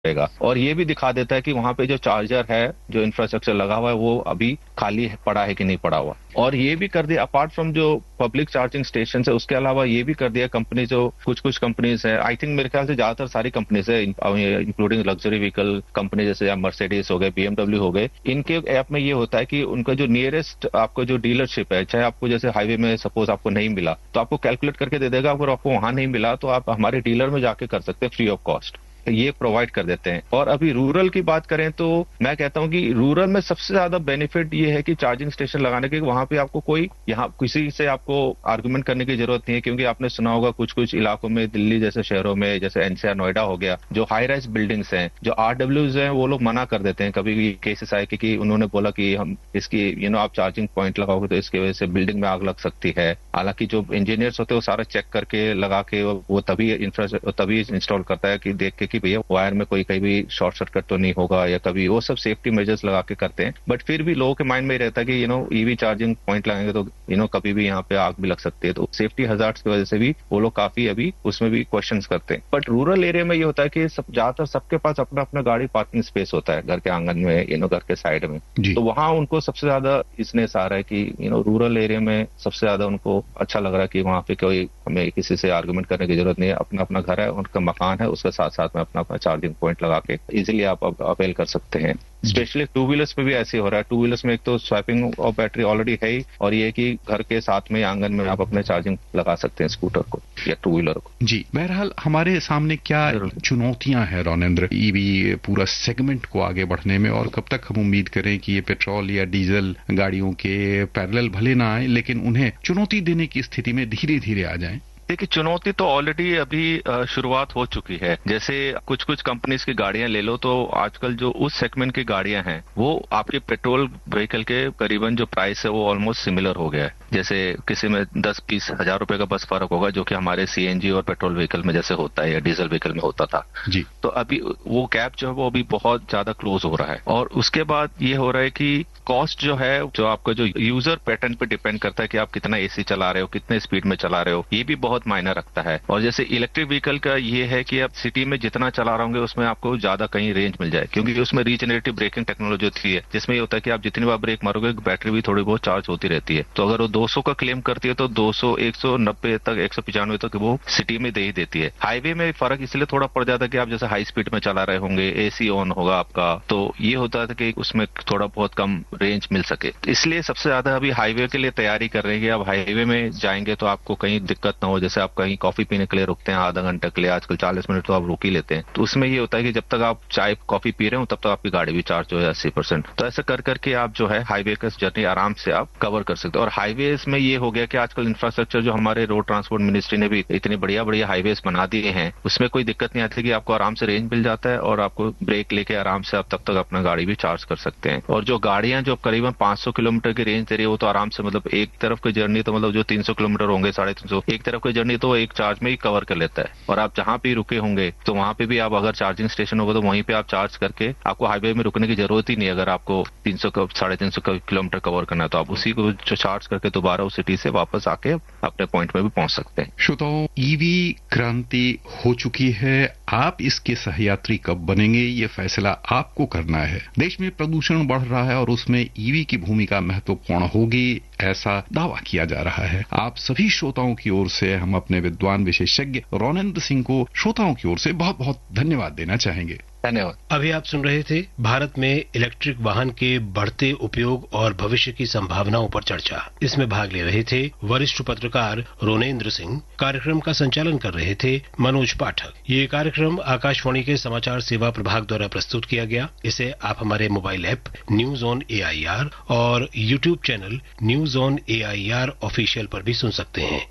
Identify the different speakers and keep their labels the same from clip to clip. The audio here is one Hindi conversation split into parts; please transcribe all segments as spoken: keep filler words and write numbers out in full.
Speaker 1: रहेगा। और ये भी दिखा देता है कि वहां पे जो चार्जर है, जो इंफ्रास्ट्रक्चर लगा हुआ है, वो अभी खाली पड़ा है कि नहीं पड़ा हुआ। और ये भी कर दिया, अपार्ट फ्रॉम जो पब्लिक चार्जिंग स्टेशन है, उसके अलावा ये भी कर दिया कंपनी, जो कुछ कुछ कंपनीज है, आई थिंक मेरे ख्याल से ज्यादातर सारी कंपनीज है, इंक्लूडिंग लग्जरी व्हीकल कंपनी जैसे मर्सिडीज हो गए, बीएमडब्ल्यू हो गए, इनके ऐप में ये होता है कि उनका जो नियरेस्ट आपको जो डीलरशिप है, चाहे आपको जैसे हाईवे में सपोज आपको नहीं मिला तो आपको कैलकुलेट करके दे देगा, अगर आपको वहां नहीं मिला तो आप हमारे डीलर में जाके कर सकते हैं फ्री ऑफ कॉस्ट। ये प्रोवाइड कर देते हैं। और अभी रूरल की बात करें तो मैं कहता हूं कि रूरल में सबसे ज्यादा बेनिफिट ये है कि चार्जिंग स्टेशन लगाने के, वहां पे आपको कोई यहाँ किसी से आपको आर्गुमेंट करने की जरूरत नहीं है, क्योंकि आपने सुना होगा कुछ कुछ इलाकों में, दिल्ली जैसे शहरों में, जैसे एनसीआर नोएडा हो गया, जो हाई राइज बिल्डिंग्स हैं, जो आरडब्ल्यूज हैं, वो लोग मना कर देते हैं। कभी भी केसेस आए कि उन्होंने बोला कि हम इसकी यू नो आप चार्जिंग पॉइंट लगाओगे तो इसकी वजह से बिल्डिंग में आग लग सकती है। हालांकि जो इंजीनियर्स होते हैं वो सारा चेक करके लगा के वो तभी इंफ्रा तभी इंस्टॉल करता है कि देख के कि भैया वायर में कोई कहीं भी शॉर्ट सर्किट तो नहीं होगा, या कभी वो सब सेफ्टी मेजर्स लगा के करते हैं। बट फिर भी लोगों के माइंड में ही रहता है कि you know EV charging point लगाएंगे तो यू नो कभी भी यहाँ पे आग भी लग सकती है, तो सेफ्टी हजार्ड्स की वजह से भी वो लोग काफी अभी उसमें भी क्वेश्चंस करते हैं। बट रूरल एरिया में ये होता है कि सब ज्यादातर सबके पास अपना अपना गाड़ी पार्किंग स्पेस होता है घर के आंगन में, यू नो घर के साइड में, तो वहां उनको सबसे ज्यादा इसने आ रहा है कि यू नो रूरल एरिया में सबसे ज्यादा उनको अच्छा लग रहा है कि वहां पे कोई हमें किसी से आर्गुमेंट करने की जरूरत नहीं है, अपना अपना घर है, उनका मकान है, उसके साथ साथ में अपना अपना चार्जिंग पॉइंट लगा के इजीली आप अवेल कर सकते हैं। स्पेशली टू व्हीलर्स पे भी ऐसे हो रहा है। टू व्हीलर्स में एक तो स्वैपिंग और बैटरी ऑलरेडी है ही, और ये कि घर के साथ में आंगन में आप अपने चार्जिंग लगा सकते हैं स्कूटर को या टू व्हीलर को।
Speaker 2: जी, बहरहाल हमारे सामने क्या चुनौतियां हैं रोनेंद्र ईवी पूरा सेगमेंट को आगे बढ़ने में, और कब तक हम उम्मीद करें कि ये पेट्रोल या डीजल गाड़ियों के पैरेलल भले ना आए लेकिन उन्हें चुनौती देने की स्थिति में धीरे धीरे आ जाएं?
Speaker 1: देखिए, चुनौती तो ऑलरेडी अभी शुरुआत हो चुकी है। जैसे कुछ कुछ कंपनीज की गाड़ियां ले लो तो आजकल जो उस सेगमेंट की गाड़ियां हैं वो आपके पेट्रोल व्हीकल के करीबन जो प्राइस है वो ऑलमोस्ट सिमिलर हो गया है। जैसे किसी में दस बीस हजार रुपए का बस फर्क होगा, जो कि हमारे सीएनजी और पेट्रोल व्हीकल में जैसे होता है या डीजल व्हीकल में होता था
Speaker 2: जी।
Speaker 1: तो अभी वो गैप जो है वो अभी बहुत ज्यादा क्लोज हो रहा है। और उसके बाद ये हो रहा है कि कॉस्ट जो है, जो आपका जो यूजर पैटर्न पे डिपेंड करता है कि आप कितना एसी चला रहे हो, कितने स्पीड में चला रहे हो, ये भी बहुत मायने रखता है। और जैसे इलेक्ट्रिक व्हीकल का ये है कि आप सिटी में जितना चला रहे होंगे उसमें आपको ज्यादा कहीं रेंज मिल जाए, क्योंकि उसमें रीजनरेटिव ब्रेकिंग टेक्नोलॉजी होती है, जिसमें ये होता है कि आप जितनी बार ब्रेक मारोगे बैटरी भी थोड़ी बहुत चार्ज होती रहती है। तो अगर वो दो सौ का क्लेम करती है तो दो सौ, एक सौ नब्बे तक, एक सौ पचानवे तक वो सिटी में दे ही देती है। हाईवे में फर्क इसलिए थोड़ा पड़ जाता है कि आप जैसे हाई स्पीड में चला रहे होंगे, एसी ऑन होगा आपका, तो ये होता है कि उसमें थोड़ा बहुत कम रेंज मिल सके। इसलिए सबसे ज्यादा अभी हाईवे के लिए तैयारी कर रहे हैं कि अब हाईवे में जाएंगे तो आपको कहीं दिक्कत ना हो। जैसे आप कहीं कॉफी पीने के लिए रुकते हैं आधा घंटे के लिए, आजकल चालीस मिनट तो आप रुक ही लेते हैं, तो उसमें ये होता है कि जब तक आप चाय कॉफी पी रहे हो तब तक आपकी गाड़ी भी चार्ज हो जाए अस्सी परसेंट। तो ऐसा कर करके आप जो है हाईवे का जर्नी आराम से आप कवर कर सकते हो। और हाईवेज में ये हो गया कि आजकल इंफ्रास्ट्रक्चर जो हमारे रोड ट्रांसपोर्ट मिनिस्ट्री ने भी इतनी बढ़िया बढ़िया हाईवेज बना दिए हैं, उसमें कोई दिक्कत नहीं आती कि आपको आराम से रेंज मिल जाता है और आपको ब्रेक लेके आराम से आप तब तक अपना गाड़ी भी चार्ज कर सकते हैं। और जो गाड़ियां जो करीबन पांच सौ किलोमीटर की रेंज दे रही है वो तो आराम से, मतलब एक तरफ की जर्नी तो मतलब जो तीन सौ किलोमीटर होंगे, साढ़े तीन सौ, एक तरफ की जर्नी तो एक चार्ज में ही कवर कर लेता है। और आप जहां भी रुके होंगे तो वहां पे भी आप अगर चार्जिंग स्टेशन होगा तो वहीं पे आप चार्ज करके आपको हाईवे में रुकने की जरूरत ही नहीं। अगर आपको तीन सौ साढ़े तीन सौ किलोमीटर कवर करना है तो आप उसी को जो चार्ज करके दोबारा उस सिटी से वापस आके अपने पॉइंट में भी पहुंच सकते हैं।
Speaker 2: श्रोताओं, ईवी क्रांति हो चुकी है, आप इसके सहयात्री कब बनेंगे ये फैसला आपको करना है। देश में प्रदूषण बढ़ रहा है और उसमें ईवी की भूमिका महत्वपूर्ण होगी, ऐसा दावा किया जा रहा है। आप सभी श्रोताओं की ओर से हम अपने विद्वान विशेषज्ञ रोनेंद्र सिंह को श्रोताओं की ओर से बहुत बहुत धन्यवाद देना चाहेंगे।
Speaker 1: धन्यवाद।
Speaker 3: अभी आप सुन रहे थे भारत में इलेक्ट्रिक वाहन के बढ़ते उपयोग और भविष्य की संभावनाओं पर चर्चा। इसमें भाग ले रहे थे वरिष्ठ पत्रकार रोनेंद्र सिंह। कार्यक्रम का संचालन कर रहे थे मनोज पाठक। ये कार्यक्रम आकाशवाणी के समाचार सेवा प्रभाग द्वारा प्रस्तुत किया गया। इसे आप हमारे mobile app news on A I R और YouTube channel news on A I R official पर भी सुन सकते हैं।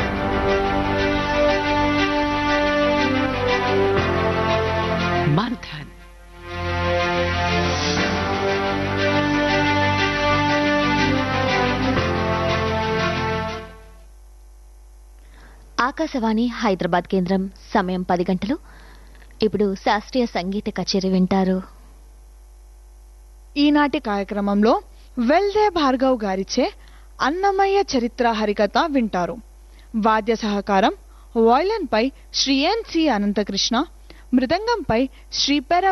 Speaker 4: मंथन।
Speaker 5: ఆకాశవాణి హైదరాబాద్ కేంద్రం సమయం పది గంటలు. ఇప్పుడు శాస్త్రీయ సంగీత కచేరీ వింటారు.
Speaker 6: ఈనాటి కార్యక్రమంలో వెల్దే భార్గవ్ గారిచే అన్నమయ్య చరిత్ర హరికథ వింటారు. వాద్య సహకారం వయలిన్ పై శ్రీ ఎన్ సి అనంతకృష్ణ, మృదంగంపై శ్రీ పెర